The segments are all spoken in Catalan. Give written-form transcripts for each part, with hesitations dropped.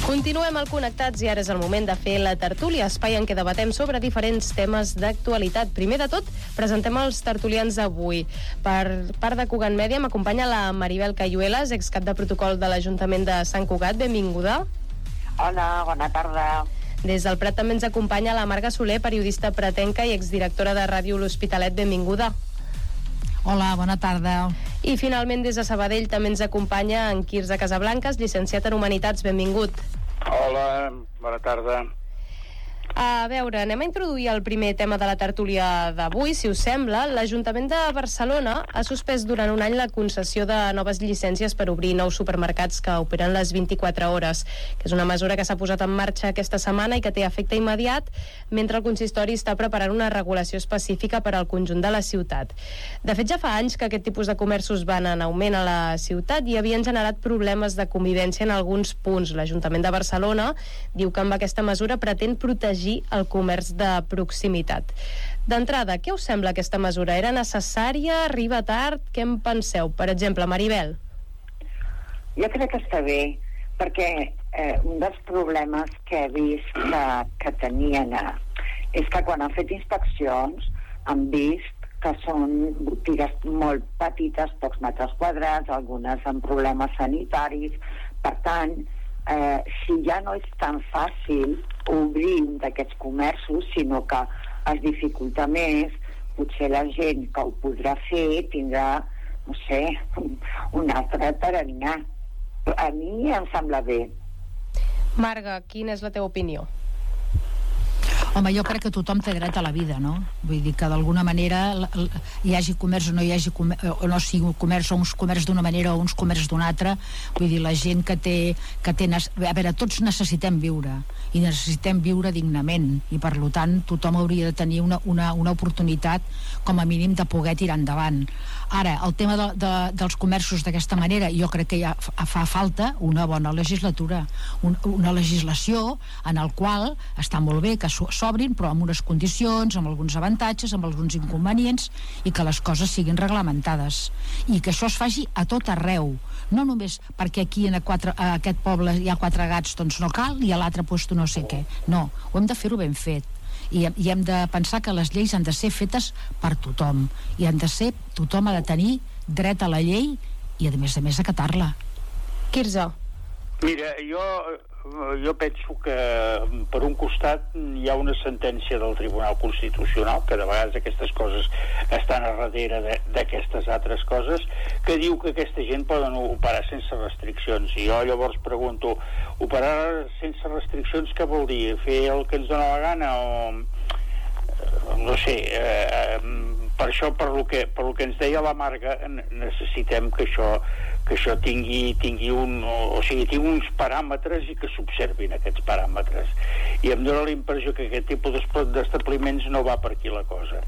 Continuem al Connectats i ara és el moment de fer la tertúlia, espai en què debatem sobre diferents temes d'actualitat. Primer de tot, presentem els tertulians d'avui. Per part de Cugat Mèdia m'acompanya la Maribel Cayuelas, excap de protocol de l'Ajuntament de Sant Cugat. Benvinguda. Hola, bona tarda. Des del Prat també ens acompanya la Marga Soler, periodista pratenca i exdirectora de Ràdio L'Hospitalet. Benvinguda. Hola, bona tarda. I finalment des de Sabadell també ens acompanya en Quirze Casablancas, llicenciat en Humanitats. Benvingut. Hola, bona tarda. A veure, anem a introduir el primer tema de la tertúlia d'avui, si us sembla. L'Ajuntament de Barcelona ha suspès durant un any la concessió de noves llicències per obrir nous supermercats que operen les 24 hores, que és una mesura que s'ha posat en marxa aquesta setmana i que té efecte immediat, mentre el consistori està preparant una regulació específica per al conjunt de la ciutat. De fet, ja fa anys que aquest tipus de comerços van en augment a la ciutat i havien generat problemes de convivència en alguns punts. L'Ajuntament de Barcelona diu que amb aquesta mesura pretén protegir el comerç de proximitat. D'entrada, què us sembla aquesta mesura? Era necessària? Arriba tard? Què en penseu? Per exemple, Maribel. Jo crec que està bé, perquè un dels problemes que he vist que tenien és que quan han fet inspeccions han vist que són botigues molt petites, pocs metres quadrats, algunes amb problemes sanitaris. Per tant, si ja no és tan fàcil obrir un d'aquests comerços, sinó que es dificulta més, potser la gent que ho podrà fer tindrà, no sé, un altre tarannà. A mi em sembla bé. Marga, quina és la teva opinió? Home, jo crec que tothom té dret a la vida, no? Vull dir que d'alguna manera hi hagi comerç o no hi hagi comerç, o no sigui comerç, o uns comerç d'una manera o uns comerç d'una altra. Vull dir, la gent que té a veure, tots necessitem viure i necessitem viure dignament i per tant tothom hauria de tenir una oportunitat com a mínim de poder tirar endavant. Ara, el tema dels comerços d'aquesta manera, jo crec que ja fa falta una bona legislatura, una legislació en el qual està molt bé que s'obrin, però amb unes condicions, amb alguns avantatges, amb alguns inconvenients, i que les coses siguin reglamentades i que això es faci a tot arreu, no només perquè aquí a aquest poble hi ha 4 gats, doncs no cal, i a l'altre puesto no sé què. No, ho hem de fer-ho ben fet i hem de pensar que les lleis han de ser fetes per tothom i tothom ha de tenir dret a la llei i a més acatar-la. Quirze. Mira, jo penso que per un costat hi ha una sentència del Tribunal Constitucional, que de vegades aquestes coses estan a darrere d'aquestes altres coses, que diu que aquesta gent poden operar sense restriccions. I jo llavors pregunto, operar sense restriccions què vol dir? Fer el que ens dona la gana o no sé, per això, per lo que ens deia la Marga, necessitem que això tingui uns paràmetres i que s'observin aquests paràmetres. I em dóna la impressió que aquest tipus d'establiments no va per aquí la cosa.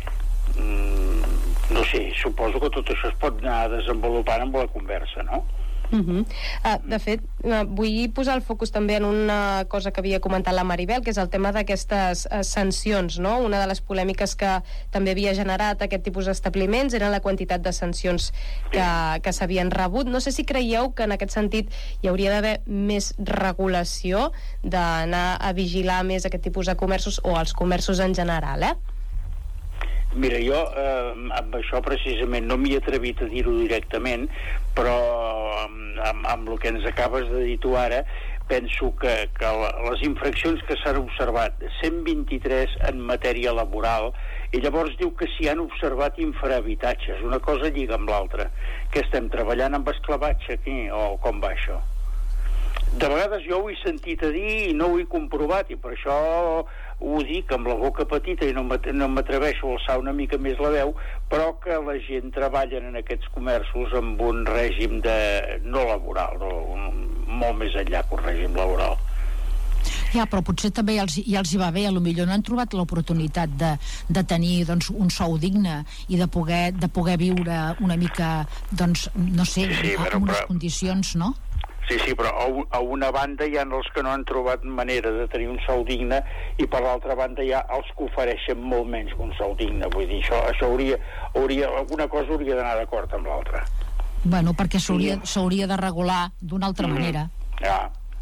No sé, suposo que tot això es pot anar desenvolupant amb la conversa, no? De fet, vull posar el focus també en una cosa que havia comentat la Maribel, que és el tema d'aquestes sancions, no? Una de les polèmiques que també havia generat aquest tipus d'establiments era la quantitat de sancions que s'havien rebut. No sé si creieu que en aquest sentit hi hauria d'haver més regulació, d'anar a vigilar més aquest tipus de comerços o els comerços en general, Mira, jo amb això precisament no m'hi he atrevit a dir-ho directament, però amb el que ens acabes de dir tu ara, penso que les infraccions que s'han observat, 123 en matèria laboral, i llavors diu que s'hi han observat infrahabitatges, una cosa lliga amb l'altra, que estem treballant amb esclavatge aquí, o com va això? De vegades jo ho he sentit a dir i no ho he comprovat, i per això ho dic amb la boca petita i no m'atreveixo a alçar una mica més la veu, però que la gent treballa en aquests comerços amb un règim no laboral, molt més enllà que un règim laboral. Ja, però potser també ja els hi va bé, potser no han trobat l'oportunitat de tenir doncs, un sou digne i de poder viure una mica, doncs, no sé, en unes condicions, no? Sí, però a una banda hi ha els que no han trobat manera de tenir un sou digne i per l'altra banda hi ha els que ofereixen molt menys que un sou digne. Vull dir, això alguna cosa hauria d'anar d'acord amb l'altra. Bueno, perquè s'hauria de regular d'una altra manera. Ja.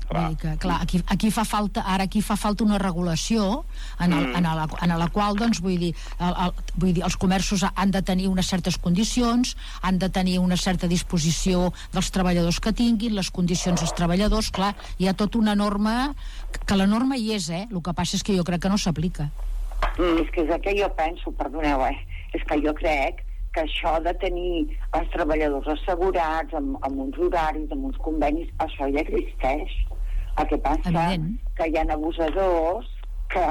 Vull dir que, clar, aquí fa falta una regulació en la qual, doncs, vull dir, els comerços han de tenir unes certes condicions, han de tenir una certa disposició dels treballadors que tinguin, les condicions dels treballadors, clar, hi ha tota una norma, que la norma hi és, el que passa és que jo crec que no s'aplica. És que és el que jo penso, perdoneu, és que jo crec que això de tenir els treballadors assegurats amb uns horaris, amb uns convenis, això ja existeix. El que passa que hi ha abusadors que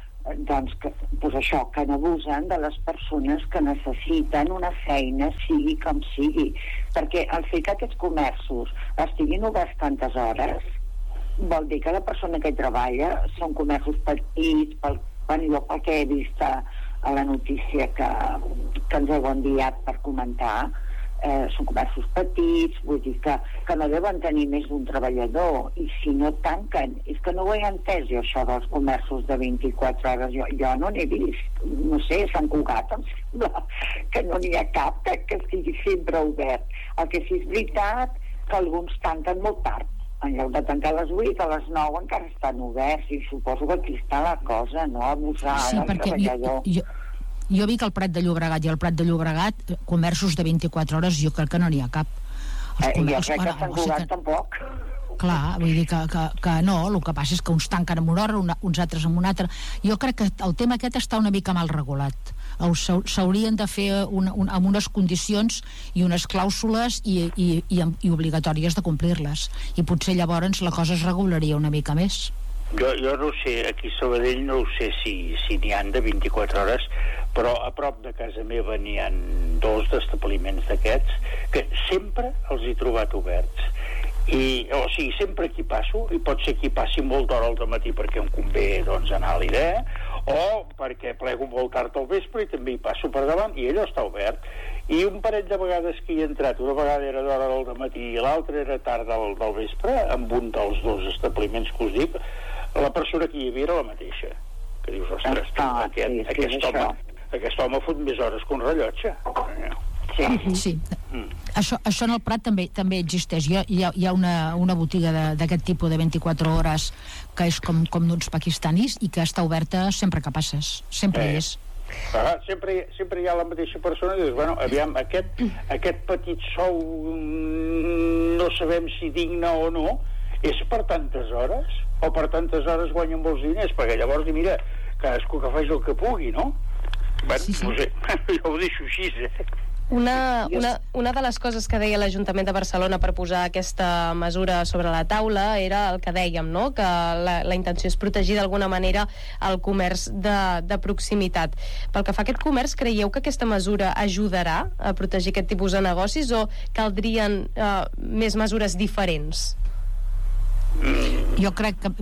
n'abusen de les persones que necessiten una feina, sigui com sigui. Perquè el fet que aquests comerços estiguin oberts tantes hores vol dir que la persona que hi treballa són comerços petits, pel que he vist a la notícia que ens heu enviat per comentar, són comerços petits, vull dir que no deuen tenir més d'un treballador, i si no tanquen, és que no ho he entès jo, això dels comerços de 24 hores, jo no n'he vist, no sé, Sant Cugat em sembla que no n'hi ha cap que estigui sempre obert. El que sí és veritat que alguns tanquen molt tard, en lloc de tancar a les 8, a les 9 encara estan oberts, i suposo que aquí està la cosa, no? Abusar del treballador. Jo vi que al Prat de Llobregat i al Prat de Llobregat, comerços de 24 hores, jo crec que no n'hi ha cap. Jo crec que Sant Cugat tampoc. Clar, vull dir que no, el que passa és que uns tanquen en una hora, uns altres en una altra. Jo crec que el tema aquest està una mica mal regulat. S'haurien de fer amb unes condicions i unes clàusules i obligatòries de complir-les. I potser llavors la cosa es regularia una mica més. Jo no sé, aquí a Sabadell no ho sé si n'hi han de 24 hores, però a prop de casa meva n'hi ha 2 d'establiments d'aquests que sempre els he trobat oberts. O sigui, sempre aquí passo, i pot ser que hi passi molt d'hora al matí perquè em convé, doncs, anar a l'idea, o perquè plego molt tard al vespre i també hi passo per davant i allò està obert. I un parell de vegades que hi he entrat, una vegada era d'hora del matí i l'altra era tard del vespre, amb un dels 2 establiments que us dic, la persona que hi havia era la mateixa, que dius, ostres, aquest home fot més hores que un rellotge. Sí. Això en el Prat també existeix. Hi ha una botiga d'aquest tipus de 24 hores que és com d'uns pakistanis i que està oberta sempre que passes, sempre hi és. Sempre hi ha la mateixa persona i dius, bueno, aviam, aquest petit sou no sabem si digne o no, és per tantes hores, o per tantes hores guanyen molts diners, perquè llavors, mira, cadascú que faci el que pugui, no? Bueno, sí. No sé, jo ho deixo així, Una de les coses que deia l'Ajuntament de Barcelona per posar aquesta mesura sobre la taula era el que dèiem, no? Que la intenció és protegir d'alguna manera el comerç de proximitat. Pel que fa a aquest comerç, creieu que aquesta mesura ajudarà a protegir aquest tipus de negocis o caldrien més mesures diferents? Jo crec que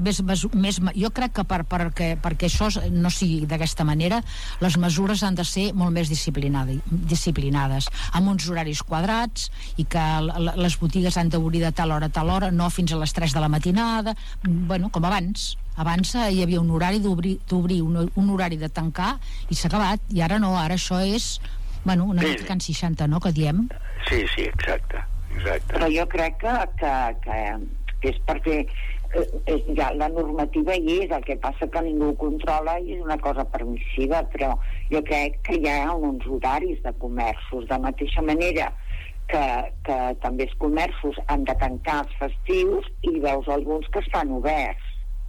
perquè això no sigui d'aquesta manera, les mesures han de ser molt més disciplinades, amb uns horaris quadrats, i que les botigues han d'obrir de tal hora, no fins a les 3 de la matinada, bueno, com abans hi havia un horari d'obrir, un horari de tancar i s'ha acabat, i ara no, ara això és una mica Can 60, no?, que diem. Sí, exacte. Però jo crec que és perquè ja la normativa hi és, el que passa que ningú ho controla i és una cosa permissiva, però jo crec que hi ha uns horaris de comerços, de mateixa manera que també els comerços han de tancar els festius i veus alguns que estan oberts.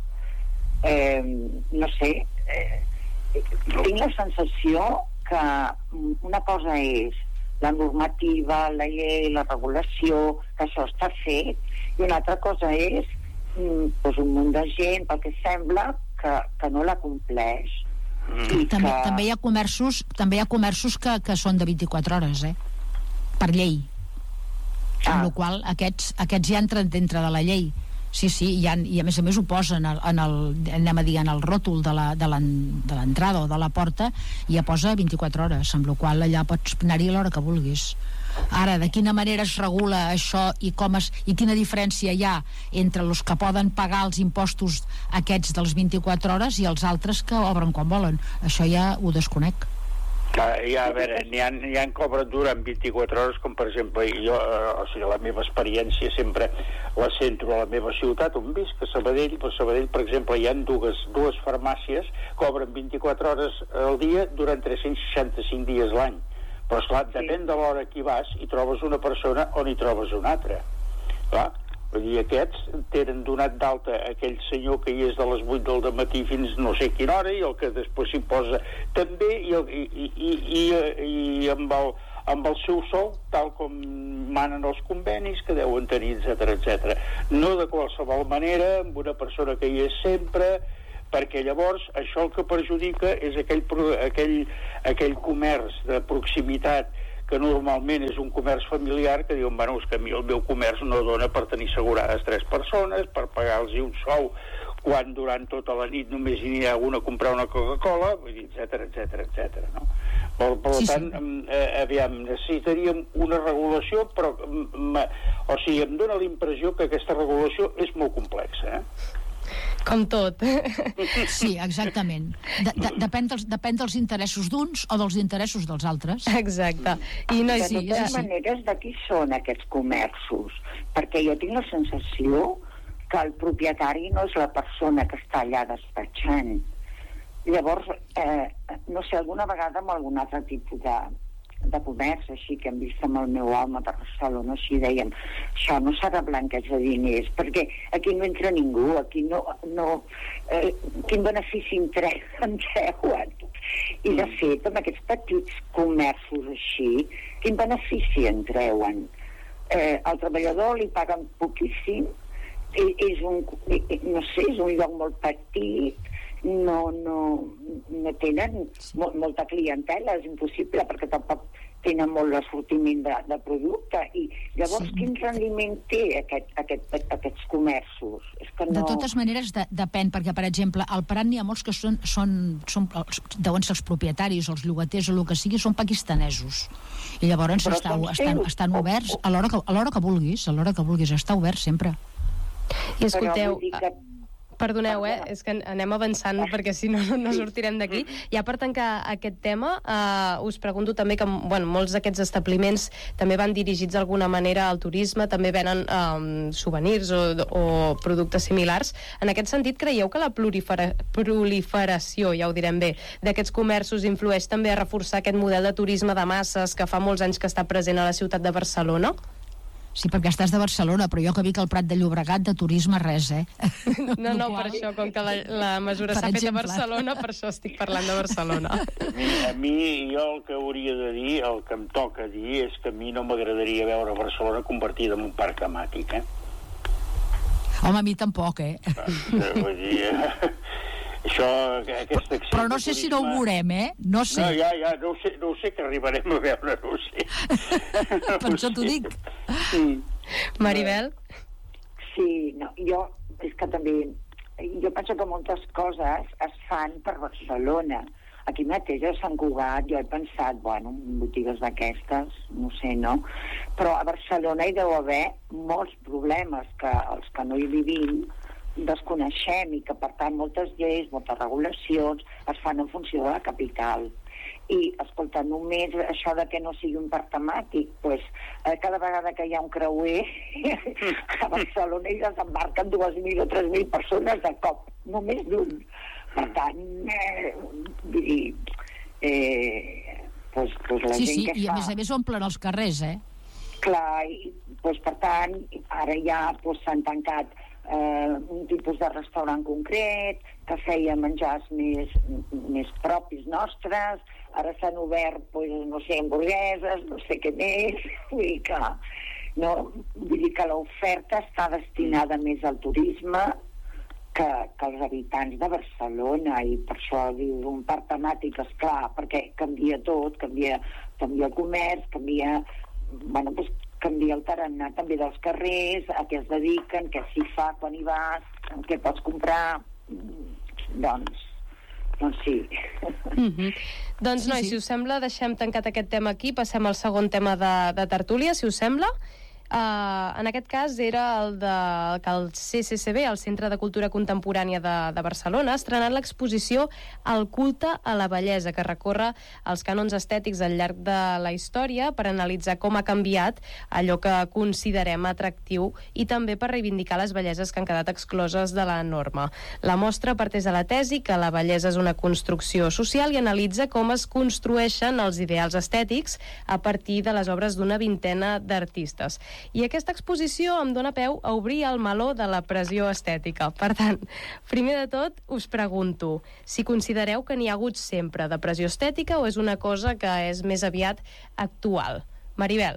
No sé, tinc la sensació que una cosa és la normativa, la llei, la regulació, que això està fet, i una altra cosa és un munt de gent, pel que sembla, que no la compleix. També hi ha comerços que són de 24 hores, per llei. Amb la qual aquests ja entren dintre de la llei. Sí, i a més ho posen en el ròtol de l'entrada o de la porta, i ja posa 24 hores, amb la qual allà pots anar-hi a l'hora que vulguis. Ara, de quina manera es regula això i quina diferència hi ha entre els que poden pagar els impostos aquests dels 24 hores i els altres que obren quan volen? Això ja ho desconec. Ja, a veure, n'hi ha que obren durant 24 hores, com per exemple, jo, o sigui, la meva experiència sempre la centro a la meva ciutat, on visc, a Sabadell. A Sabadell, per exemple, hi ha dues farmàcies que obren 24 hores al dia durant 365 dies l'any. Però, esclar, depèn de l'hora que hi vas, hi trobes una persona o n'hi trobes una altra. Clar, vull dir, aquests tenen donat d'alta aquell senyor que hi és de les 8 del matí fins no sé quina hora, i el que després s'hi posa també, i amb el seu sou, tal com manen els convenis que deuen tenir, etc. No de qualsevol manera, amb una persona que hi és sempre, perquè llavors això el que perjudica és aquell comerç de proximitat, que normalment és un comerç familiar, que diuen, bueno, és que a mi el meu comerç no dona per tenir assegurades 3 persones, per pagar-los un sou, quan durant tota la nit només hi anirà una a comprar una Coca-Cola, etc. No? Per tant, aviam, necessitaríem una regulació, però o sigui, em dóna la impressió que aquesta regulació és molt complexa, Com tot. Sí, exactament. Depèn dels interessos d'uns o dels interessos dels altres. Exacte. I no, de totes maneres, de qui són aquests comerços? Perquè jo tinc la sensació que el propietari no és la persona que està allà despatxant. Llavors, no sé, alguna vegada amb algun altre tipus de comerç, així que hem vist amb el meu home per Barcelona, així dèiem, això no serà blanqueig de diners, perquè aquí no entra ningú, aquí no quin benefici en treuen? I de fet, amb aquests petits comerços així, quin benefici en treuen? Al treballador li paguen poquíssim, és un lloc molt petit, no tenen molta clientela, és impossible, perquè tampoc tenen molt l'assortiment de producte, i llavors quin rendiment té aquests comerços? És que no... De totes maneres depèn, perquè per exemple al Prat n'hi ha molts que deuen ser els propietaris, els llogaters o el que sigui, són pakistanesos, i llavors estan oberts a l'hora que vulguis, està obert sempre. I escolteu, perdoneu, és que anem avançant perquè si no sortirem d'aquí. Ja per tancar aquest tema, us pregunto també que molts d'aquests establiments també van dirigits d'alguna manera al turisme, també venen souvenirs o productes similars. En aquest sentit, creieu que la proliferació, ja ho direm bé, d'aquests comerços influeix també a reforçar aquest model de turisme de masses que fa molts anys que està present a la ciutat de Barcelona? Sí, perquè estàs de Barcelona, però jo que vic al Prat de Llobregat, de turisme res, No, per això, com que la mesura s'ha fet a Barcelona, per això estic parlant de Barcelona. A mi, jo el que hauria de dir, el que em toca dir, és que a mi no m'agradaria veure Barcelona convertida en un parc temàtic, Home, a mi tampoc, Vull dir... Però no sé si no ho veurem, No sé. No ho sé que arribarem a veure, no ho sé. Per això t'ho dic. Maribel? Sí, és que també jo penso que moltes coses es fan per Barcelona. Aquí mateix a Sant Cugat jo he pensat, botigues d'aquestes, no sé, no? Però a Barcelona hi deu haver molts problemes que els que no hi vivim desconeixem, i que per tant moltes lleis, moltes regulacions es fan en funció de la capital. I, escolta, només això de que no sigui un parc temàtic, cada vegada que hi ha un creuer a Barcelona hi desembarquen 2.000 o 3.000 persones de cop, només d'un. Per tant, vull dir, la gent que fa... I a més omplen els carrers, Clar, per tant, ara ja s'han tancat un tipus de restaurant concret que feia menjars més propis nostres, ara s'han obert no sé, hamburgueses, no sé què més, vull dir que l'oferta està destinada més al turisme que els habitants de Barcelona, i per això dius un parc temàtic, esclar, perquè canvia tot, canvia el comerç, canvia el tarannà també dels carrers, a què es dediquen, què s'hi fa quan hi vas, què pots comprar, doncs sí. Doncs nois, si us sembla, deixem tancat aquest tema aquí, passem al segon tema de tertúlia, si us sembla. En aquest cas era que el CCCB, el Centre de Cultura Contemporània de Barcelona, ha estrenat l'exposició El culte a la bellesa, que recorre els cànons estètics al llarg de la història per analitzar com ha canviat allò que considerem atractiu i també per reivindicar les belleses que han quedat excloses de la norma. La mostra parteix de la tesi que la bellesa és una construcció social i analitza com es construeixen els ideals estètics a partir de les obres d'una vintena d'artistes. I aquesta exposició em dóna peu a obrir el meló de la pressió estètica. Per tant, primer de tot, us pregunto si considereu que n'hi ha hagut sempre de pressió estètica o és una cosa que és més aviat actual. Maribel.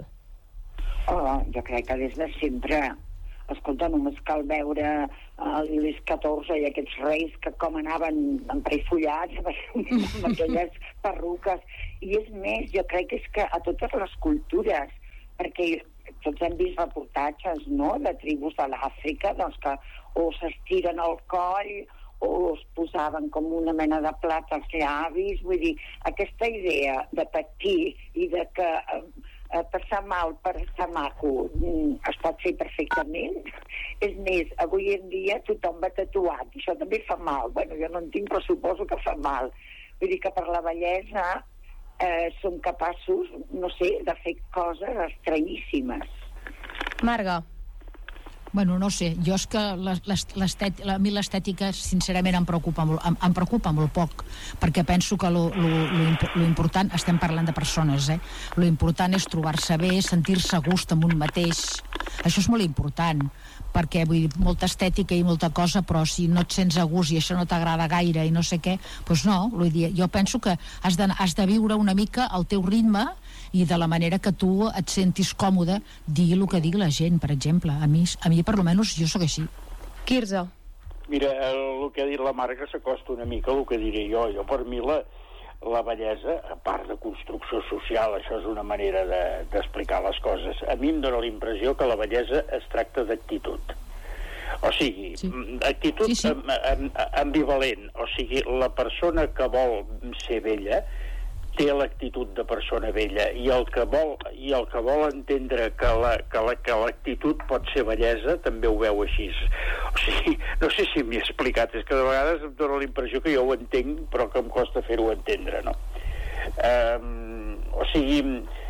Jo crec que des de sempre. Escolta, només cal veure el Lluís XIV i aquests reis que com anaven emprefollats amb aquelles perruques. I és més, jo crec que és que a totes les cultures, perquè tots hem vist reportatges, no?, de tribus de l'Àfrica, doncs que o s'estiren al coll o es posaven com una mena de plat als llavis. Vull dir, aquesta idea de patir i de que passar mal per estar maco es pot fer perfectament. És més, avui en dia tothom va tatuat i això també fa mal. Bueno, jo no en tinc, però suposo que fa mal. Vull dir que per la bellesa som capaços, no sé, de fer coses estranyíssimes. Marga. Bueno, no sé, jo és que a mi l'estètica sincerament em preocupa molt poc, perquè penso que lo important, estem parlant de persones, lo important és trobar-se bé, sentir-se a gust amb un mateix. Això és molt important, perquè vull dir, molta estètica i molta cosa, però si no et sents a gust i això no t'agrada gaire i no sé què, doncs no, vull dir, jo penso que has de viure una mica al teu ritme i de la manera que tu et sentis còmode, digui el que digui la gent, per exemple. A mi per almenys, jo sóc així. Quirze. Mira, el que ha dit la Marga s'acosta una mica al que diré jo. Jo, per mi, la bellesa, a part de construcció social, això és una manera d'explicar les coses, a mi em dóna la impressió que la bellesa es tracta d'actitud. O sigui, sí. Actitud sí. Ambivalent. O sigui, la persona que vol ser bella té l'actitud de persona vella i el que vol entendre que l'actitud pot ser bellesa també ho veu així. O sigui, no sé si m'he explicat, és que de vegades em dóna la impressió que jo ho entenc però que em costa fer-ho entendre, no? O sigui,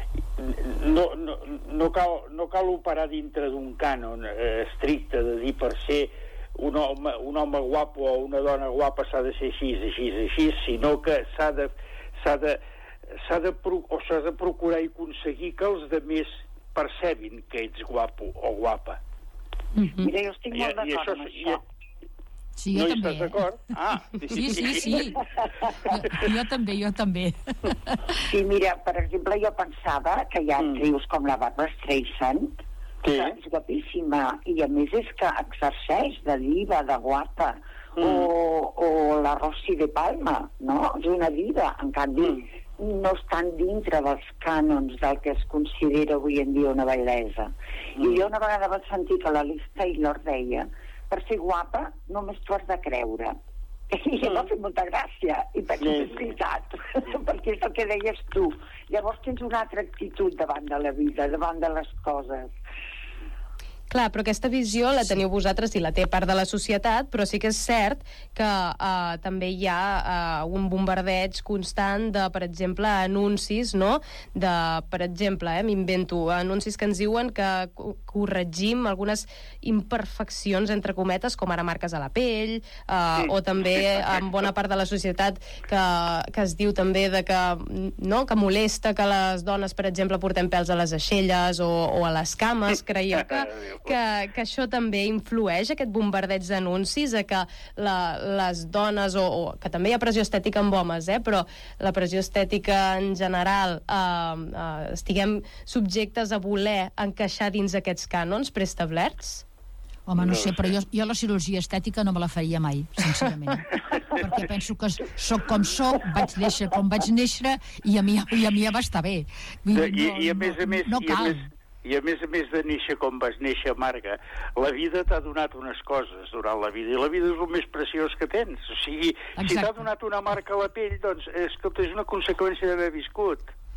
no cal operar dintre d'un cànon estricte de dir per ser un home guapo o una dona guapa s'ha de ser així, sinó que s'ha de procurar i aconseguir que els altres percebin que ets guapo o guapa. Mira, jo estic molt d'acord amb això. Sí, jo també. No hi estàs d'acord? Ah, sí. Jo també. Sí, mira, per exemple, jo pensava que hi ha actrius com la Barbra Streisand, que és guapíssima, i a més és que exerceix de diva, de guapa, o la Rossi de Palma, no? És una diva, en canvi no estan dintre dels cànons del que es considera avui en dia una bellesa. I jo una vegada vaig sentir que la Liz Taylor deia per ser guapa només t'ho has de creure. I em va fer molta gràcia i penso que és veritat, perquè és el que deies tu. Llavors tens una altra actitud davant de la vida, davant de les coses. Clar, però aquesta visió la teniu vosaltres i la té part de la societat, però sí que és cert que també hi ha un bombardeig constant de, per exemple, anuncis, no? De, per exemple, m'invento, anuncis que ens diuen que corregim algunes imperfeccions, entre cometes, com ara marques a la pell, o també en bona part de la societat que es diu també de que, no? Que molesta que les dones, per exemple, portem pèls a les aixelles o a les cames. Creieu que això també influeix, aquest bombardeig d'anuncis, a que les dones, o que també hi ha pressió estètica amb homes, però la pressió estètica en general estiguem subjectes a voler encaixar dins aquests cànons preestablerts? Home, no sé, però jo la cirurgia estètica no me la faria mai, sincerament. Perquè penso que soc com soc, vaig néixer com vaig néixer i a mi ja va estar bé. I a més a més, no cal. I a més de néixer com vas néixer, Marga, la vida t'ha donat unes coses durant la vida, i la vida és el més preciós que tens. O sigui, si t'ha donat una marca a la pell, doncs és una conseqüència d'haver viscut.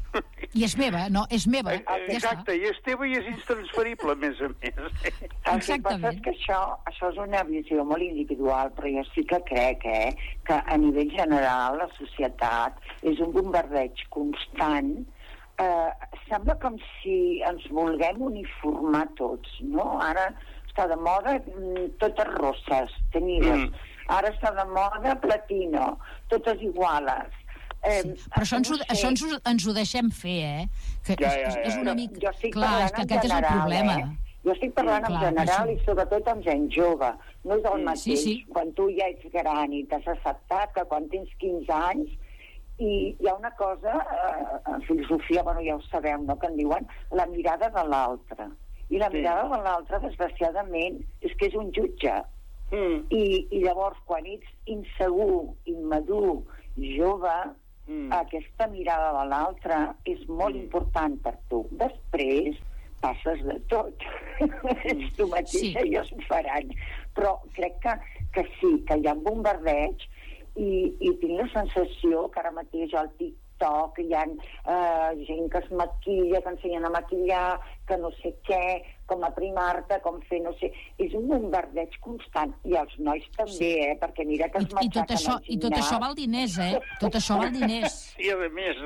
I és meva, no? És meva. Exacte, i és teva i és intransferible, a més. El que passa és que això és una visió molt individual, però jo sí que crec que a nivell general la societat és un bombardeig constant. Sembla com si ens vulguem uniformar tots, no? Ara està de moda totes rosses, tenides. Ara està de moda platino, totes iguales. Sí, però això ens ho deixem fer, que és una mica... Clar, és que aquest és el problema. Jo estic parlant en general i sobretot amb gent jove. No és el mateix quan tu ja ets gran i t'has acceptat que quan tens 15 anys. I hi ha una cosa, en filosofia, bueno, ja ho sabem, no?, que en diuen la mirada de l'altre. I la mirada de l'altre, desgraciadament, és que és un jutge. I llavors, quan ets insegur, immadur, jove, aquesta mirada de l'altre és molt important per tu. Després passes de tot. Ets tu mateixa i es faran. Però crec que sí, que hi ha un bombardeig i tinc la sensació que ara mateix al TikTok hi ha gent que es maquilla, que ensenyen a maquillar, que no sé què, com aprimar-te, com fer no sé... És un bombardeig constant. I els nois també, perquè mira que es matxaquen al gimnàs. I tot això val diners, Tot això val diners. Sí, a més.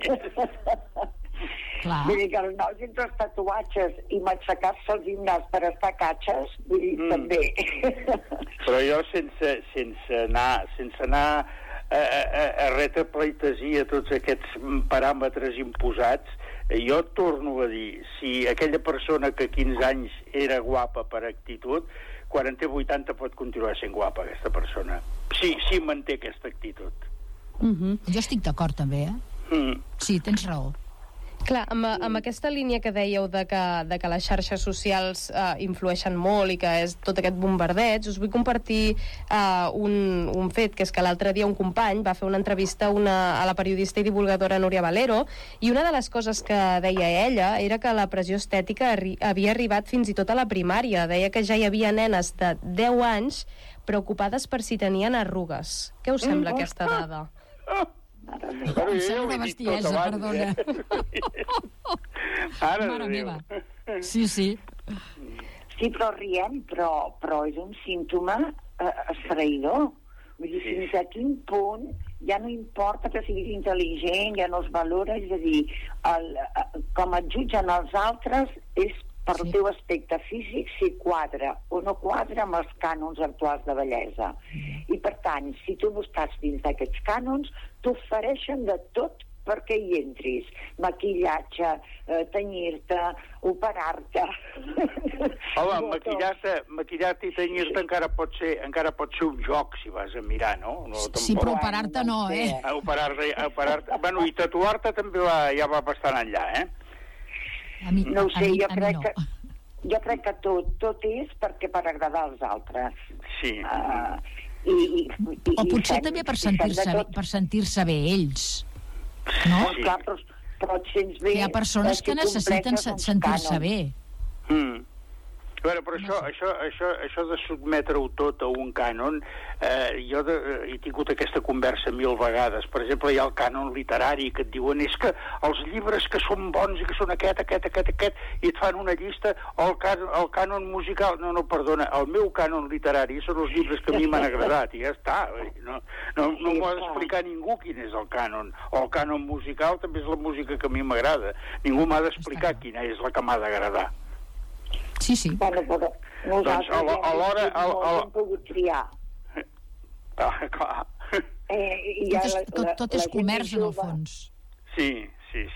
Clar. Vull dir que els nois entre els tatuatges i matxacar-se al gimnàs per estar catxes, vull dir, també. Però jo sense anar a retapleitesia tots aquests paràmetres imposats, jo torno a dir, si aquella persona que 15 anys era guapa per actitud, quan en té 80 pot continuar sent guapa aquesta persona. Sí, manté aquesta actitud. Jo estic d'acord també, Sí, tens raó. Clar, amb aquesta línia que dèieu de que les xarxes socials influeixen molt i que és tot aquest bombardeig, us vull compartir un fet, que és que l'altre dia un company va fer una entrevista a la periodista i divulgadora Núria Valero, i una de les coses que deia ella era que la pressió estètica havia arribat fins i tot a la primària. Deia que ja hi havia nenes de 10 anys preocupades per si tenien arrugues. Què us sembla aquesta dada? Em sembla una bestiesa, perdona. Mare meva. Sí. Sí, però riem, però és un símptoma esfereïdor. Vull dir, fins a quin punt ja no importa que siguis intel·ligent, ja no es valora, és a dir, com et jutgen els altres és per el teu aspecte físic, si quadra o no quadra amb els cànons actuals de bellesa. I per tant, si tu no estàs dins d'aquests cànons, t'ofereixen de tot perquè hi entris. Maquillatge, tenyir-te, operar-te. Home, maquillar-te i tenyir-te encara pot ser un joc, si vas a mirar, no? Sí, però operar-te no, Operar-te. Bueno, i tatuar-te també ja va bastant enllà, No ho sé, jo crec que tot és per agradar als altres. Sí. O potser també per sentir-se bé ells, no? Sí. Clar, però et sents bé. Hi ha persones que necessiten sentir-se bé. A veure, però això de sotmetre-ho tot a un cànon, jo he tingut aquesta conversa 1000 vegades. Per exemple, hi ha el cànon literari que et diuen és que els llibres que són bons i que són aquest, i et fan una llista, o el cànon musical. No, perdona, el meu cànon literari són els llibres que a mi m'han agradat, i ja està. No m'ho ha d'explicar ningú quin és el cànon. O el cànon musical també és la música que a mi m'agrada. Ningú m'ha d'explicar quina és la que m'ha d'agradar. Sí. Bueno, però nosaltres hem pogut triar. Clar. Tot és comerç, en el fons. Sí.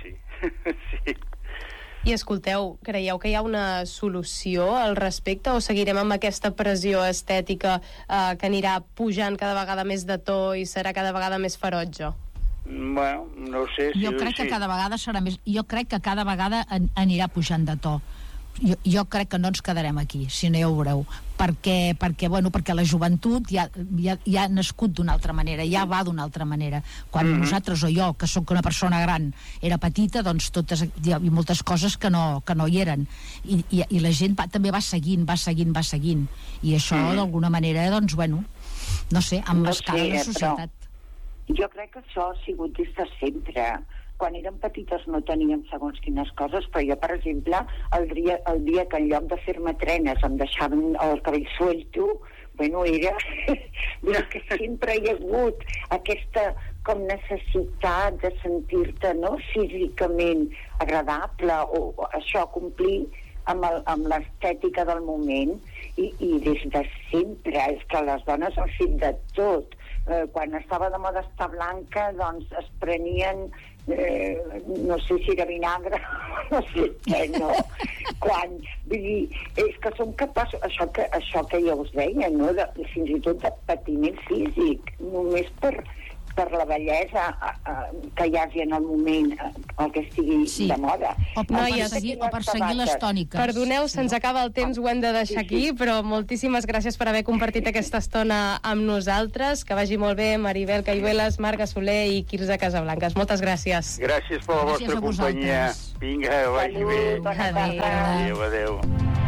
I escolteu, creieu que hi ha una solució al respecte o seguirem amb aquesta pressió estètica que anirà pujant cada vegada més de to i serà cada vegada més ferotge? Bueno, no sé si... Jo crec que cada vegada serà més... Jo crec que cada vegada anirà pujant de to. Jo crec que no ens quedarem aquí, si no ja ho veureu, perquè la joventut ja ha nascut d'una altra manera, ja va d'una altra manera. Quan nosaltres o jo, que sóc una persona gran, era petita, doncs hi ha moltes coses que no hi eren, i la gent també va seguint, i això d'alguna manera, doncs bueno, no sé, emmascara la societat. Jo crec que això ha sigut des de sempre. quan érem petites no teníem segons quines coses, però jo, per exemple, el dia que en lloc de fer-me trenes em deixaven el cabell suelto, bueno, era que sempre hi ha hagut aquesta com necessitat de sentir-te, no?, físicament agradable, o això, complir amb l'estètica del moment, i des de sempre. És que les dones han fet de tot. Quan estava de moda estar blanca, doncs es prenien no sé si era vinagre, no sé què, no. Vull dir, és que som capaços, això que ja us deia, no?, fins i tot de patiment físic, només per la bellesa que hi hagi en el moment, el que estigui de moda. O per seguir les tòniques. Perdoneu, se'ns acaba el temps, ho hem de deixar aquí, però moltíssimes gràcies per haver compartit aquesta estona amb nosaltres. Que vagi molt bé, Maribel Cayuelas, Marga Soler i Quirze Casablancas. Moltes gràcies. Gràcies per la vostra companyia. Vinga, vagi bé. Adéu, adéu.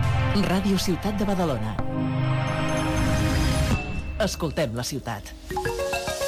Ràdio Ciutat de Badalona. Escoltem la ciutat.